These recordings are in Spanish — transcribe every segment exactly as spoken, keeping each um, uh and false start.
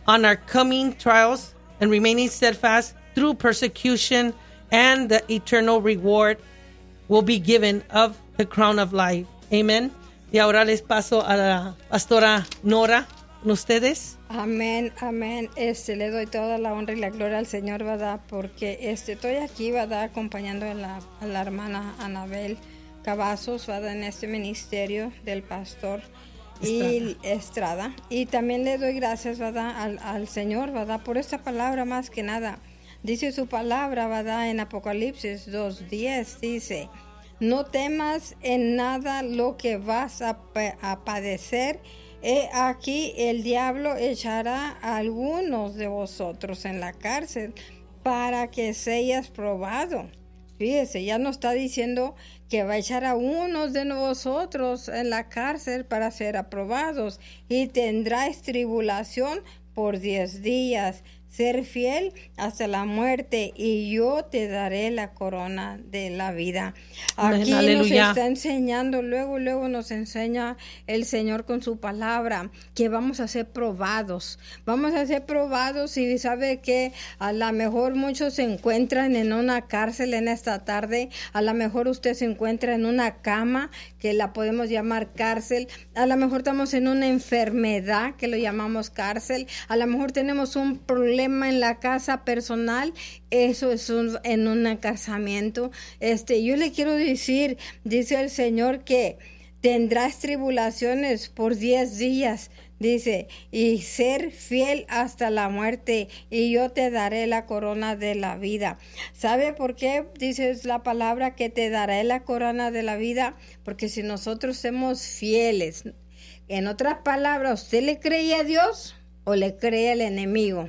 on our coming trials and remaining steadfast through persecution, and the eternal reward will be given of the crown of life. Amen. Y ahora les paso a la pastora Nora con ustedes. Amén, amén. Este, le doy toda la honra y la gloria al Señor, ¿verdad? Porque este, estoy aquí, ¿verdad? Acompañando a la, a la hermana Anabel Cavazos, ¿verdad? En este ministerio del pastor Estrada. y Estrada. Y también le doy gracias, ¿verdad? Al, al Señor, ¿verdad? Por esta palabra más que nada. Dice su palabra, ¿verdad? En Apocalipsis dos diez, dice: no temas en nada lo que vas a, a padecer. He aquí el diablo echará a algunos de vosotros en la cárcel para que seas probado. Fíjese, ya nos está diciendo que va a echar a unos de vosotros en la cárcel para ser aprobados, y tendráis tribulación por diez días. Ser fiel hasta la muerte y yo te daré la corona de la vida. Aquí Amén, nos está enseñando, luego, luego nos enseña el Señor con su palabra que vamos a ser probados. Vamos a ser probados, y sabe que a lo mejor muchos se encuentran en una cárcel en esta tarde. A lo mejor usted se encuentra en una cama que la podemos llamar cárcel. A lo mejor estamos en una enfermedad que lo llamamos cárcel. A lo mejor tenemos un problema en la casa personal, eso es un, en un casamiento. Este, yo le quiero decir, dice el Señor, que tendrás tribulaciones por diez días, dice, y ser fiel hasta la muerte, y yo te daré la corona de la vida. ¿Sabe por qué dice la palabra que te daré la corona de la vida? Porque si nosotros somos fieles, en otras palabras, ¿usted le cree a Dios o le cree al enemigo?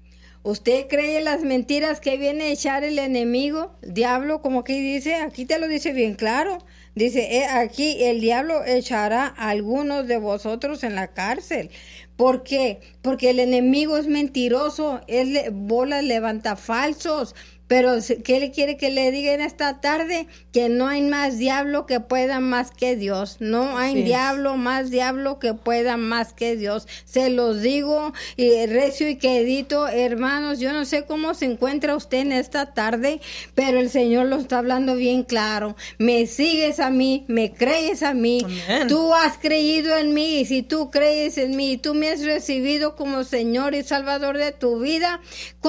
¿Usted cree las mentiras que viene a echar el enemigo, el diablo, como aquí dice? Aquí te lo dice bien claro. Dice, eh, aquí el diablo echará a algunos de vosotros en la cárcel. ¿Por qué? Porque el enemigo es mentiroso, él le, bolas levanta falsos. Pero, ¿qué le quiere que le diga en esta tarde? Que no hay más diablo que pueda más que Dios. No hay sí. diablo, más diablo que pueda más que Dios. Se los digo, y recio y quedito, hermanos, yo no sé cómo se encuentra usted en esta tarde, pero el Señor lo está hablando bien claro. Me sigues a mí, me crees a mí. Amén. Tú has creído en mí, y si tú crees en mí, y tú me has recibido como Señor y Salvador de tu vida,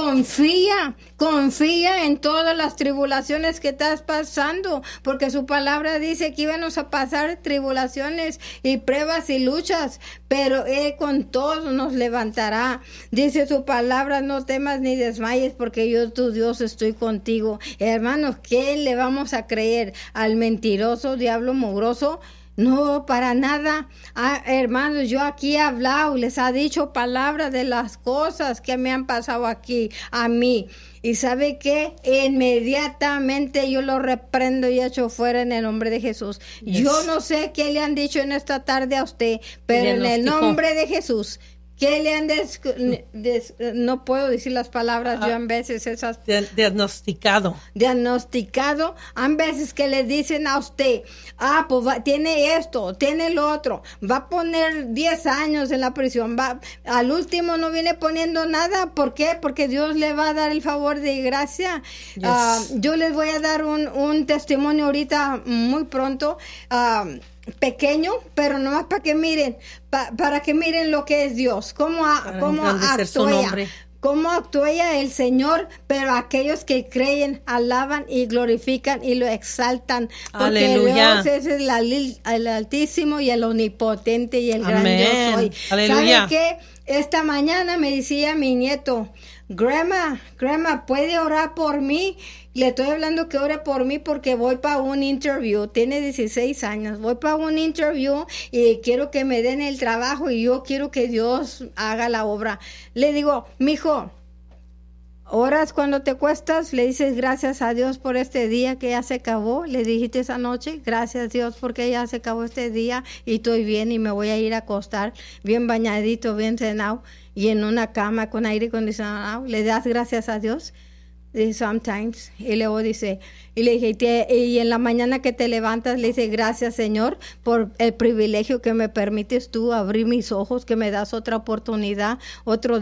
confía, confía en todas las tribulaciones que estás pasando, porque su palabra dice que íbamos a pasar tribulaciones y pruebas y luchas, pero Él con todos nos levantará. Dice su palabra, no temas ni desmayes, porque yo, tu Dios, estoy contigo. Hermanos, ¿qué le vamos a creer? ¿Al mentiroso, diablo mugroso? No, para nada. Ah, hermanos, yo aquí he hablado, les ha dicho palabras de las cosas que me han pasado aquí a mí. ¿Y sabe qué? Inmediatamente yo lo reprendo y echo fuera en el nombre de Jesús. Yes. Yo no sé qué le han dicho en esta tarde a usted, pero en el nombre de Jesús, ¿qué le han des, des, no puedo decir las palabras, ah, yo en veces esas... Diagnosticado. Diagnosticado. Han veces que le dicen a usted, ah, pues va, tiene esto, tiene lo otro, va a poner diez años en la prisión, va, al último no viene poniendo nada. ¿Por qué? Porque Dios le va a dar el favor de gracia. Yes. Uh, yo les voy a dar un, un testimonio ahorita muy pronto, uh, pequeño, pero nomás para que miren, pa, para que miren lo que es Dios, cómo, a, cómo actúa, cómo actúa el Señor, pero aquellos que creen, alaban y glorifican y lo exaltan, porque Aleluya. Dios es el, el Altísimo y el Omnipotente y el Gran Yo soy. Aleluya. ¿Sabe qué? Esta mañana me decía mi nieto, Grandma, Grandma, ¿puede orar por mí? Le estoy hablando que ore por mí porque voy para un interview. Tiene dieciséis años. Voy para un interview y quiero que me den el trabajo y yo quiero que Dios haga la obra. Le digo, mijo, oras cuando te cuestas, le dices gracias a Dios por este día que ya se acabó. Le dijiste esa noche, gracias Dios porque ya se acabó este día y estoy bien y me voy a ir a acostar bien bañadito, bien cenado y en una cama con aire acondicionado. Le das gracias a Dios. Dice, sometimes. Y luego dice, y le dije, y, te, y en la mañana que te levantas, le dice, gracias Señor por el privilegio que me permites tú abrir mis ojos, que me das otra oportunidad, otro